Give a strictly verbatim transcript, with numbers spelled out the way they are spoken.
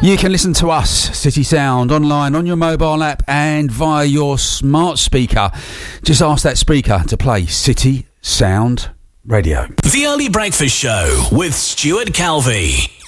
You can listen to us, City Sound, online, on your mobile app and via your smart speaker. Just ask that speaker to play City Sound Radio. The Early Breakfast Show with Stuart Calvey.